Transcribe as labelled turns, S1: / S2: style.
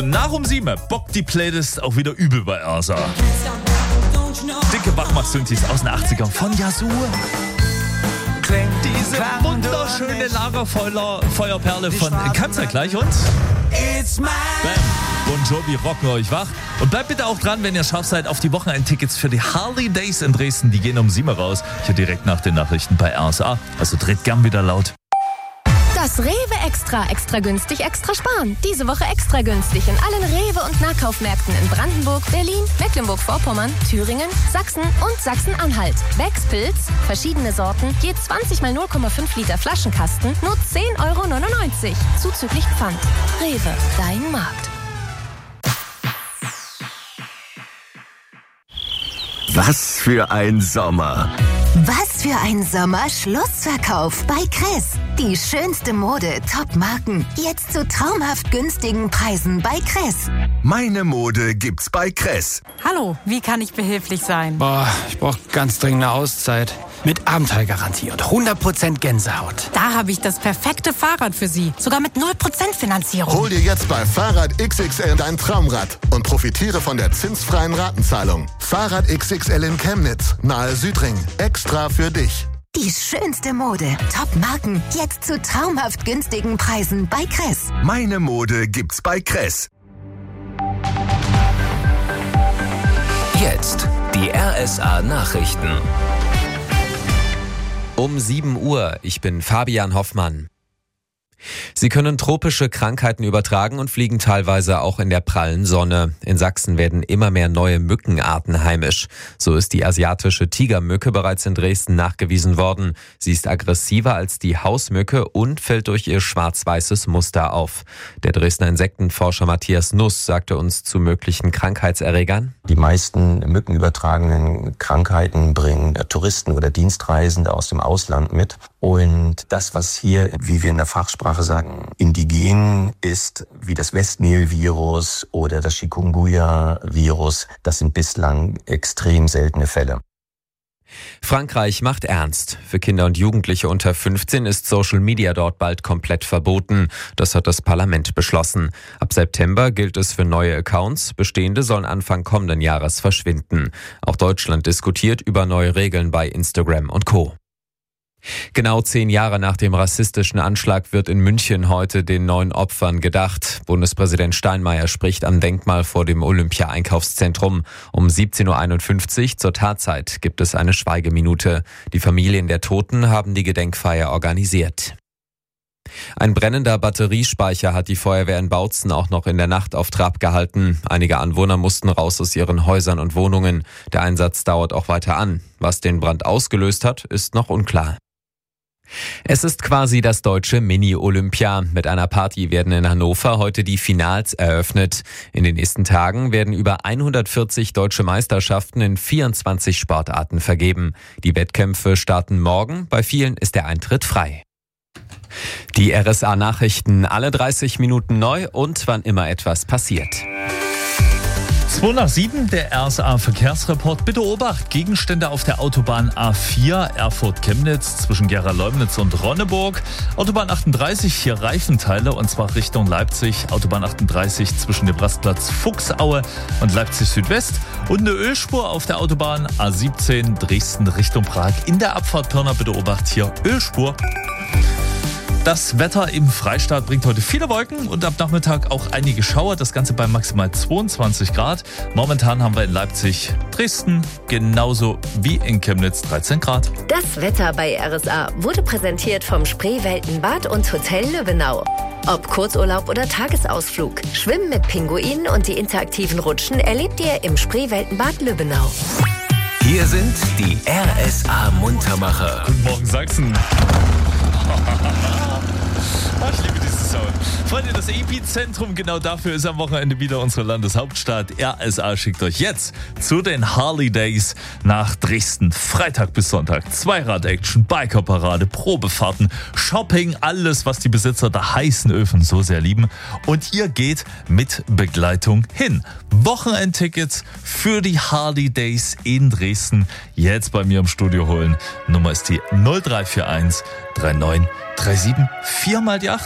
S1: Nach um 7 bockt die Playlist auch wieder übel bei RSA. Dicke Bachmach-Synthes aus den 80ern von Yazoo. Diese wunderschöne Lagerfeuerperle von Kannst gleich und Bam. Bon Jovi rocken euch wach. Und bleibt bitte auch dran, wenn ihr scharf seid, auf die Wochenendtickets für die Harley Days in Dresden. Die gehen um 7 raus. Hier direkt nach den Nachrichten bei RSA. Also dreht gern wieder laut.
S2: Das Rewe Extra. Extra günstig, extra sparen. Diese Woche extra günstig in allen Rewe- und Nahkaufmärkten in Brandenburg, Berlin, Mecklenburg-Vorpommern, Thüringen, Sachsen und Sachsen-Anhalt. Becks Pilz, verschiedene Sorten, je 20 mal 0,5 Liter Flaschenkasten, nur 10,99 €. Zuzüglich Pfand. Rewe, dein Markt.
S3: Was für ein Sommer.
S4: Was für ein Sommer-Schlussverkauf bei Kress. Die schönste Mode, Top-Marken, jetzt zu traumhaft günstigen Preisen bei Kress.
S3: Meine Mode gibt's bei Kress.
S5: Hallo, wie kann ich behilflich sein?
S6: Ich brauche ganz dringend eine Auszeit. Mit Abenteuergarantie und 100% Gänsehaut.
S5: Da habe ich das perfekte Fahrrad für Sie. Sogar mit 0% Finanzierung.
S7: Hol dir jetzt bei Fahrrad XXL dein Traumrad und profitiere von der zinsfreien Ratenzahlung. Fahrrad XXL in Chemnitz, nahe Südring. Extra für dich.
S4: Die schönste Mode, Top-Marken, jetzt zu traumhaft günstigen Preisen bei Kress.
S3: Meine Mode gibt's bei Kress.
S8: Jetzt die RSA Nachrichten. Um 7 Uhr, ich bin Fabian Hoffmann. Sie können tropische Krankheiten übertragen und fliegen teilweise auch in der prallen Sonne. In Sachsen werden immer mehr neue Mückenarten heimisch. So ist die asiatische Tigermücke bereits in Dresden nachgewiesen worden. Sie ist aggressiver als die Hausmücke und fällt durch ihr schwarz-weißes Muster auf. Der Dresdner Insektenforscher Matthias Nuss sagte uns zu möglichen Krankheitserregern:
S9: Die meisten mückenübertragenen Krankheiten bringen Touristen oder Dienstreisende aus dem Ausland mit. Und das, was hier, wie wir in der Fachsprache sagen, indigen ist, wie das Westnil-Virus oder das Chikungunya-Virus, das sind bislang extrem seltene Fälle.
S8: Frankreich macht ernst. Für Kinder und Jugendliche unter 15 ist Social Media dort bald komplett verboten. Das hat das Parlament beschlossen. Ab September gilt es für neue Accounts. Bestehende sollen Anfang kommenden Jahres verschwinden. Auch Deutschland diskutiert über neue Regeln bei Instagram und Co. Genau 10 Jahre nach dem rassistischen Anschlag wird in München heute den 9 Opfern gedacht. Bundespräsident Steinmeier spricht am Denkmal vor dem Olympia-Einkaufszentrum. Um 17.51 Uhr zur Tatzeit gibt es eine Schweigeminute. Die Familien der Toten haben die Gedenkfeier organisiert. Ein brennender Batteriespeicher hat die Feuerwehr in Bautzen auch noch in der Nacht auf Trab gehalten. Einige Anwohner mussten raus aus ihren Häusern und Wohnungen. Der Einsatz dauert auch weiter an. Was den Brand ausgelöst hat, ist noch unklar. Es ist quasi das deutsche Mini-Olympia. Mit einer Party werden in Hannover heute die Finals eröffnet. In den nächsten Tagen werden über 140 deutsche Meisterschaften in 24 Sportarten vergeben. Die Wettkämpfe starten morgen. Bei vielen ist der Eintritt frei. Die RSA-Nachrichten alle 30 Minuten neu und wann immer etwas passiert.
S1: 2 nach 7, der RSA-Verkehrsreport. Bitte Obacht, Gegenstände auf der Autobahn A4 Erfurt-Chemnitz zwischen Gera-Leumnitz und Ronneburg. Autobahn 38, hier Reifenteile und zwar Richtung Leipzig. Autobahn 38 zwischen dem Rastplatz Fuchsaue und Leipzig Südwest. Und eine Ölspur auf der Autobahn A17 Dresden Richtung Prag. In der Abfahrt Pirna bitte Obacht, hier Ölspur. Das Wetter im Freistaat bringt heute viele Wolken und ab Nachmittag auch einige Schauer. Das Ganze bei maximal 22 Grad. Momentan haben wir in Leipzig, Dresden genauso wie in Chemnitz 13 Grad.
S2: Das Wetter bei RSA wurde präsentiert vom Spreeweltenbad und Hotel Lübbenau. Ob Kurzurlaub oder Tagesausflug, Schwimmen mit Pinguinen und die interaktiven Rutschen erlebt ihr im Spreeweltenbad Lübbenau.
S8: Hier sind die RSA-Muntermacher.
S1: Guten Morgen Sachsen. Ich liebe diesen Sound. Freunde, das Epizentrum, genau dafür ist am Wochenende wieder unsere Landeshauptstadt. RSA schickt euch jetzt zu den Harley Days nach Dresden. Freitag bis Sonntag. Zweirad-Action, Bikerparade, Probefahrten, Shopping, alles, was die Besitzer der heißen Öfen so sehr lieben. Und ihr geht mit Begleitung hin. Wochenendtickets für die Harley Days in Dresden jetzt bei mir im Studio holen. Nummer ist die 0341 39 37 4 mal die 8.